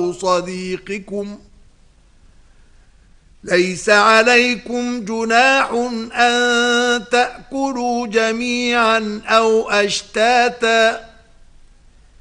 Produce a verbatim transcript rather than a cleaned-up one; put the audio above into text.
بعض صديقكم ليس عليكم جناح أن تأكلوا جميعا أو أشتاتا